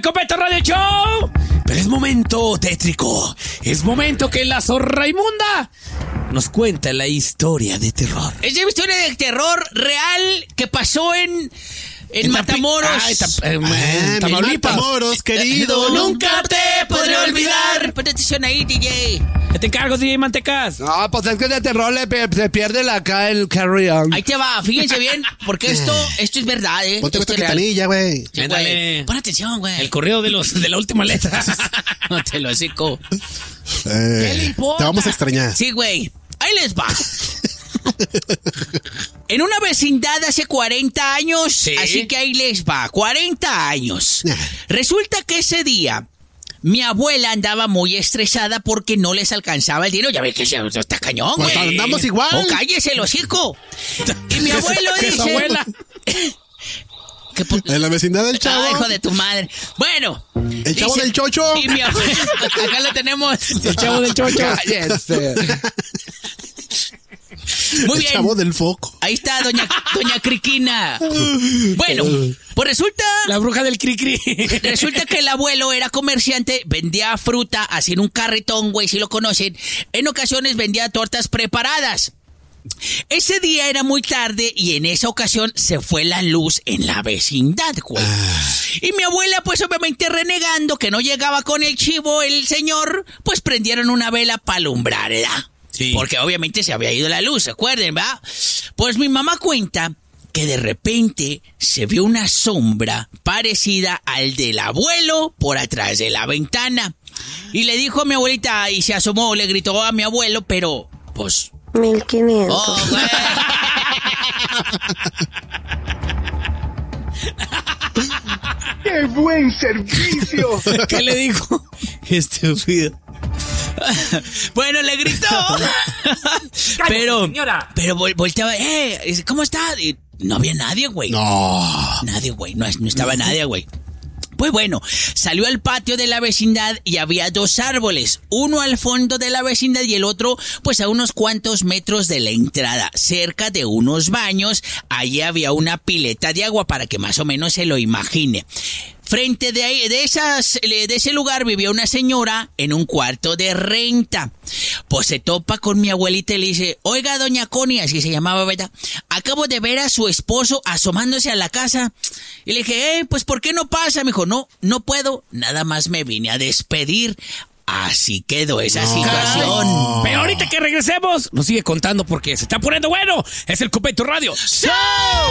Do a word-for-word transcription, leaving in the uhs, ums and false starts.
el Copeto Radio Show. Pero es momento tétrico. Es momento que la zorra inmunda nos cuenta la historia de terror. Es una historia de terror real que pasó en... En, en Matamoros. Ay, ta, eh, ah, Tamaulipas. Matamoros, querido. Nunca te podré olvidar. Pon atención ahí, D J. Te encargo, D J Mantecas. No, pues es que de terror le, se pierde la, acá el carry on. Ahí te va, fíjense bien, porque esto esto es verdad, ¿eh? Ponte esta quitanilla, güey. Sí, güey. Pon atención, güey. El correo de los de la última letra. No te lo hocico. Eh, ¿Qué le importa? Te vamos a extrañar. Sí, güey. Ahí les va. En una vecindad hace cuarenta años, ¿sí? Así que ahí les va, cuarenta años. Resulta que ese día mi abuela andaba muy estresada porque no les alcanzaba el dinero. Ya ves que está cañón, güey. Pues andamos igual. O cállese el hocico. Y mi abuelo ¿Qué dice... es abuela? Que por... En la vecindad del Chavo. Ah, hijo de tu madre. Bueno. El dice... Chavo del Chocho. Y mi abuela... Acá lo tenemos. El Chavo del Chocho. Cállese. Muy el bien. Chavo del Foco. Ahí está, doña, doña Criquina. Bueno, pues resulta... La bruja del Cricri. Resulta que el abuelo era comerciante, vendía fruta, así en un carretón, güey, si lo conocen. En ocasiones vendía tortas preparadas. Ese día era muy tarde y en esa ocasión se fue la luz en la vecindad, güey. Ah. Y mi abuela, pues obviamente renegando que no llegaba con el chivo el señor, pues prendieron una vela para alumbrar, ¿verdad? Sí. Porque obviamente se había ido la luz, ¿se acuerdan, va? Pues mi mamá cuenta que de repente se vio una sombra parecida al del abuelo por atrás de la ventana. Y le dijo a mi abuelita, y se asomó, le gritó a mi abuelo, pero, pues... mil quinientos. Oh, güey. ¡Qué buen servicio! ¿Qué le dijo? Estúpido. Bueno, le gritó. pero, señora. pero vol- volteaba, eh, ¿cómo está? Y no había nadie, güey. No. Nadie, güey. No, no estaba no. nadie, güey. Pues bueno, salió al patio de la vecindad y había dos árboles, uno al fondo de la vecindad y el otro pues a unos cuantos metros de la entrada, cerca de unos baños. Allí había una pileta de agua para que más o menos se lo imagine. Frente de, ahí, de, esas, de ese lugar vivía una señora en un cuarto de renta. Pues se topa con mi abuelita y le dice, oiga, doña Connie, así se llamaba, ¿verdad? Acabo de ver a su esposo asomándose a la casa. Y le dije, eh, pues ¿por qué no pasa? Me dijo, no, no puedo, nada más me vine a despedir. Así quedó esa no. situación. Pero ahorita que regresemos, nos sigue contando porque se está poniendo bueno. Es el Copeto Radio. ¡Show!